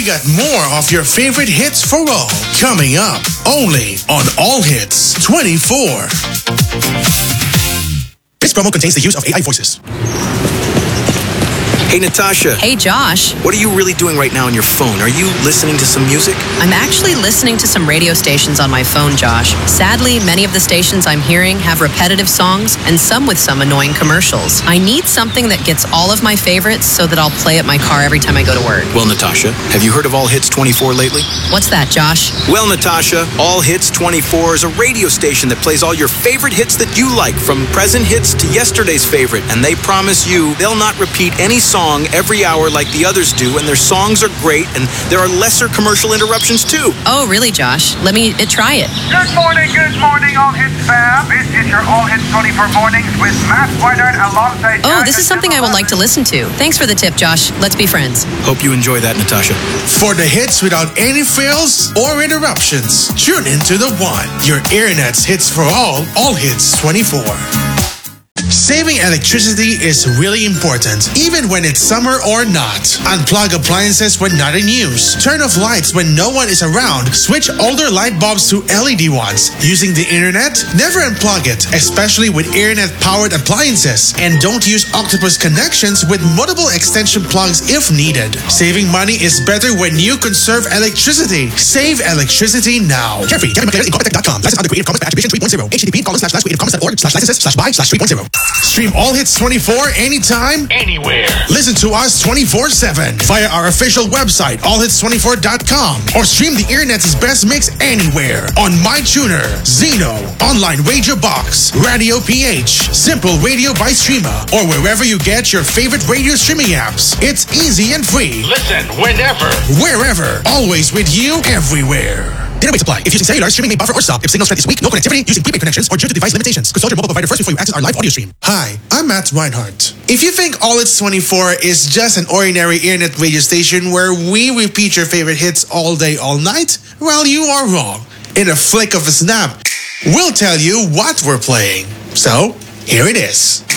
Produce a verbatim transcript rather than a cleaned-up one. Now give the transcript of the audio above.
got more of your favorite hits for all. Coming up, only on All Hits twenty-four. This promo contains the use of A I voices. Hey, Natasha. Hey, Josh. What are you really doing right now on your phone? Are you listening to some music? I'm actually listening to some radio stations on my phone, Josh. Sadly, many of the stations I'm hearing have repetitive songs and some with some annoying commercials. I need something that gets all of my favorites so that I'll play it in my car every time I go to work. Well, Natasha, have you heard of All Hits twenty-four lately? What's that, Josh? Well, Natasha, All Hits twenty-four is a radio station that plays all your favorite hits that you like, from present hits to yesterday's favorite. And they promise you they'll not repeat any song every hour like the others do, and their songs are great, and there are lesser commercial interruptions too. Oh, really, Josh? Let me uh, try it. Good morning, good morning, All Hits fam. This is your All Hits twenty-four mornings with Matt Whitehart alongside... Oh, this is something I would like to listen to. Thanks for the tip, Josh. Let's be friends. Hope you enjoy that, Natasha. For the hits without any fails or interruptions, tune into the one. Your Internet's hits for all, All Hits twenty-four. Saving electricity is really important, even when it's summer or not. Unplug appliances when not in use. Turn off lights when no one is around. Switch older light bulbs to L E D ones. Using the internet? Never unplug it, especially with internet-powered appliances. And don't use octopus connections with multiple extension plugs if needed. Saving money is better when you conserve electricity. Save electricity now. Carefree. Get in Contact dot com. License under Creative Commons Attribution three point oh. H T T P colon slash slash creative commons dot org slash licenses slash buy slash three point oh. Stream All Hits twenty-four anytime, anywhere. Listen to us twenty-four seven via our official website, all hits twenty-four dot com, or stream the Internet's best mix anywhere on MyTuner, Zeno, Online Radio Box, Radio P H, Simple Radio by Streama, or wherever you get your favorite radio streaming apps. It's easy and free. Listen whenever, wherever, always with you, everywhere. Data rate supply. If using cellular, streaming may buffer or stop. If signal strength is weak, no connectivity, using prepaid connections, or due to device limitations. Consult your mobile provider first before you access our live audio stream. Hi, I'm Matt Reinhardt. If you think All Hits twenty-four is just an ordinary internet radio station where we repeat your favorite hits all day, all night, well, you are wrong. In a flick of a snap, we'll tell you what we're playing. So, here it is.